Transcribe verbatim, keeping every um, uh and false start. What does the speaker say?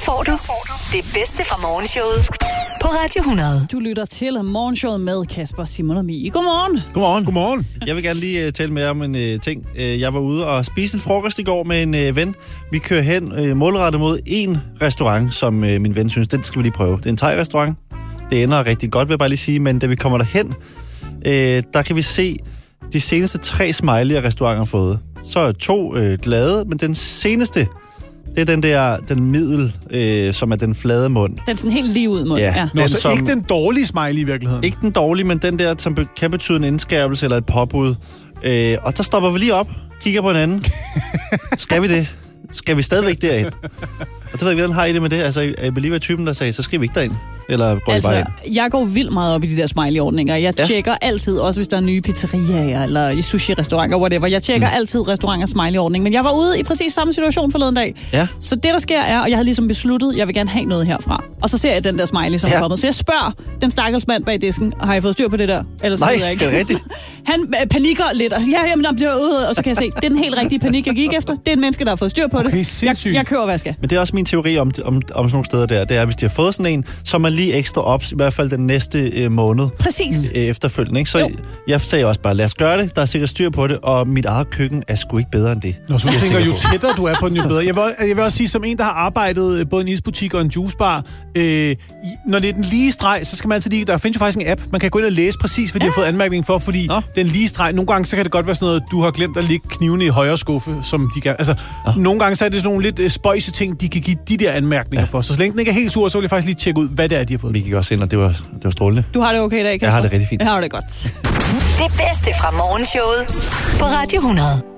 får du det bedste fra morgenshowet på Radio hundrede. Du lytter til morgenshowet med Kasper, Simon og Mie. Godmorgen. Godmorgen. Godmorgen. Jeg vil gerne lige uh, tale med jer om en uh, ting. Uh, jeg var ude og spise en frokost i går med en uh, ven. Vi kører hen uh, målrettet mod en restaurant, som uh, min ven synes, den skal vi lige prøve. Det er en thai-restaurant. Det ender rigtig godt, vil jeg bare lige sige. Men da vi kommer derhen, uh, der kan vi se de seneste tre smiley'er, restauranten har fået. Så er to uh, glade, men den seneste... Det er den der, den middel, øh, som er den flade mund. Den sådan helt lige ud mund. Ja. ja. Nå, Den, så som, ikke den dårlige smiley i virkeligheden? ikke den dårlige, men den der, som be- kan betyde en indskærpelse eller et påbud. Øh, og der stopper vi lige op, kigger på hinanden. Skal vi det? Skal vi stadigvæk derind? Og det ved jeg ikke, hvordan har I det med det? Altså, er I lige typen, der sagde, så skal vi ikke derind? Eller går I bare ind? Altså, jeg går vildt meget op i de der smiley-ordninger. Jeg Ja. tjekker altid, også hvis der er nye pizzeriaer eller i sushi-restauranter, whatever. Jeg tjekker mm. altid restauranters smiley-ordning. Men jeg var ude i præcis samme situation forleden dag. Ja. Så det, der sker, er, og jeg havde ligesom besluttet, jeg vil gerne have noget herfra. Og så ser jeg den der smiley, som Ja. er kommet. Så jeg spørger den stakkels mand bag disken, har I fået styr på det der? Ellers Nej, ved jeg ikke. det er rigtigt. Han øh, panikker lidt, og siger, ja, jamen, der bliver ude, og så kan jeg se, det er den helt rigtige panik, jeg gik efter. Det er en menneske, der har fået styr på det. Okay, jeg, sindssygt. jeg køber, hvad jeg skal. Men det er også min teori om, om, om sådan nogle steder der. Det er, hvis de har fået sådan en, så er man lige ekstra ops, i hvert fald den næste øh, måned. Præcis. Øh, efterfølgende, ikke? Så Jo. jeg sagde også bare, lad os gøre det. Der er sikkert styr på det, og mit eget køkken er sgu ikke bedre end det. Nå, så du Jeg er tænker, sikker jo på. tættere du er på den, jo bedre. Jeg vil, jeg vil også sige, som en, der har arbejdet både i en isbutik og en juicebar, øh, i- når det er den lige streg, så skal man altid lige... Der findes jo faktisk en app, man kan gå ind og læse præcis, hvad de har fået anmærkning for, fordi Nå. den lige streg... Nogle gange, så kan det godt være sådan noget, du har glemt at lægge knivene i højre skuffe, som de kan... Altså, nogle gange, så er det sådan nogle lidt øh, spøjse ting, de kan give de der anmærkninger ja. for. Så så længe den ikke er helt sur, så vil jeg faktisk lige tjekke ud, hvad det er, de har fået. Vi gik også ind, og det var, det var strålende. Du har det okay i dag, Kasper? Jeg har det rigtig fint. Jeg har det godt. Det bedste fra morgenshowet på Radio hundrede.